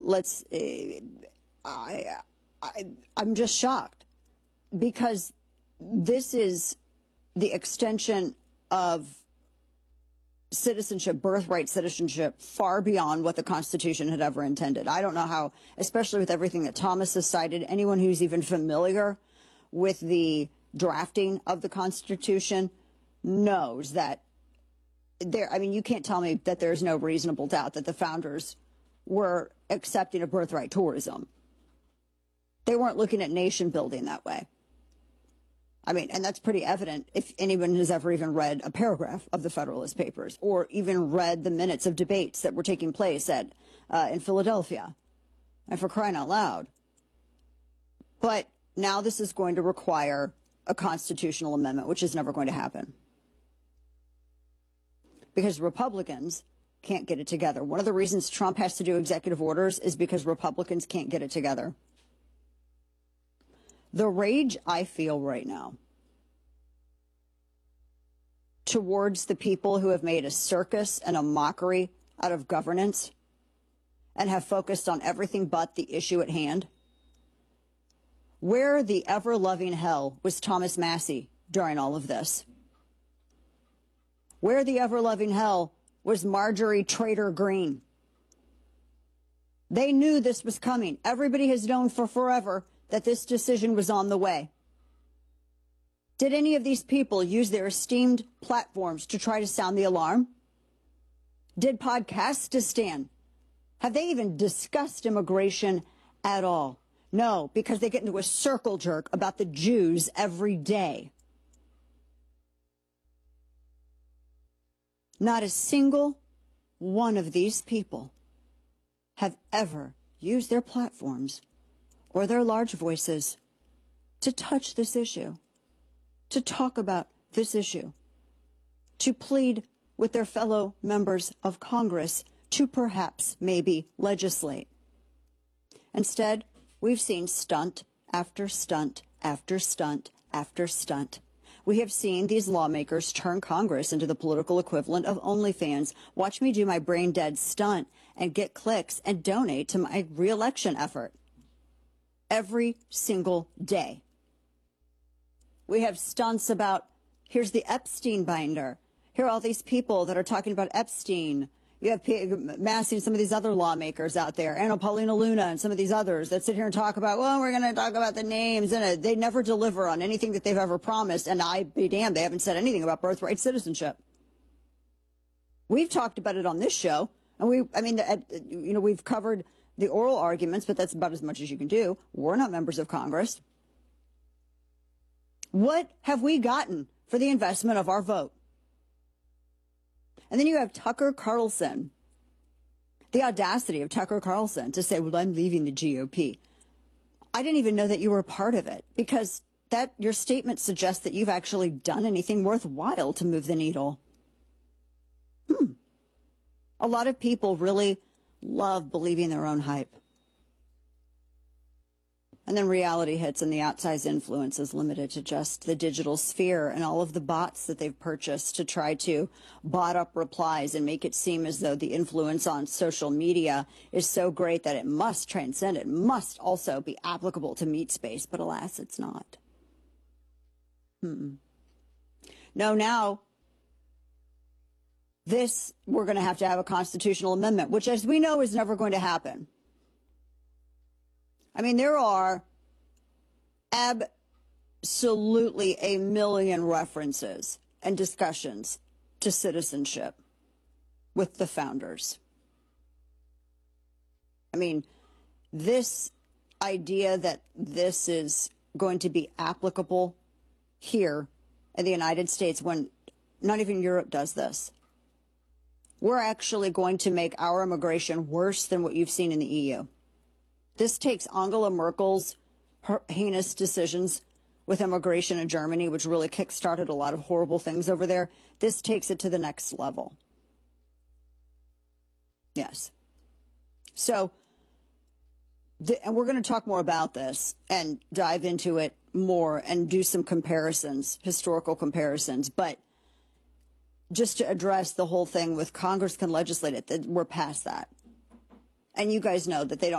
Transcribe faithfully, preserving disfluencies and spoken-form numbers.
let's, uh, I, I, I'm just shocked because this is the extension of citizenship, birthright citizenship, far beyond what the Constitution had ever intended. I don't know how, especially with everything that Thomas has cited, anyone who's even familiar with the drafting of the Constitution knows that there, I mean, you can't tell me that there's no reasonable doubt that the founders were accepting of birthright tourism. They weren't looking at nation building that way. I mean, and that's pretty evident if anyone has ever even read a paragraph of the Federalist Papers or even read the minutes of debates that were taking place at uh, in Philadelphia, and for crying out loud. But now this is going to require a constitutional amendment, which is never going to happen because Republicans can't get it together. One of the reasons Trump has to do executive orders is because Republicans can't get it together. The rage I feel right now towards the people who have made a circus and a mockery out of governance and have focused on everything but the issue at hand. Where the ever-loving hell was Thomas Massie during all of this? Where the ever-loving hell was Marjorie Trader Greene? They knew this was coming. Everybody has known for forever that this decision was on the way. Did any of these people use their esteemed platforms to try to sound the alarm? Did Podcastistan? Have they even discussed immigration at all? No, because they get into a circle jerk about the Jews every day. Not a single one of these people have ever used their platforms or their large voices to touch this issue, to talk about this issue, to plead with their fellow members of Congress to perhaps maybe legislate. Instead, we've seen stunt after stunt after stunt after stunt. We have seen these lawmakers turn Congress into the political equivalent of OnlyFans. Watch me do my brain dead stunt and get clicks and donate to my reelection effort. Every single day. We have stunts about, here's the Epstein binder. Here are all these people that are talking about Epstein. You have Massie and some of these other lawmakers out there, Anna Paulina Luna and some of these others that sit here and talk about, well, we're going to talk about the names. And they never deliver on anything that they've ever promised. And I be damned, they haven't said anything about birthright citizenship. We've talked about it on this show. And we, I mean, you know, we've covered the oral arguments, but that's about as much as you can do. We're not members of Congress. What have we gotten for the investment of our vote? And then you have Tucker Carlson, the audacity of Tucker Carlson to say, well, I'm leaving the G O P. I didn't even know that you were a part of it because that your statement suggests that you've actually done anything worthwhile to move the needle. Hmm. A lot of people really love believing their own hype. And then reality hits and the outsized influence is limited to just the digital sphere and all of the bots that they've purchased to try to bot up replies and make it seem as though the influence on social media is so great that it must transcend. It must also be applicable to meat space. But alas, it's not. Hmm. No, now this, we're going to have to have a constitutional amendment, which, as we know, is never going to happen. I mean, there are absolutely a million references and discussions to citizenship with the founders. I mean, this idea that this is going to be applicable here in the United States when not even Europe does this. We're actually going to make our immigration worse than what you've seen in the E U. This takes Angela Merkel's heinous decisions with immigration in Germany, which really kickstarted a lot of horrible things over there. This takes it to the next level. Yes. So, the, and we're going to talk more about this and dive into it more and do some comparisons, historical comparisons. But just to address the whole thing with Congress can legislate it, that we're past that. And you guys know that they don't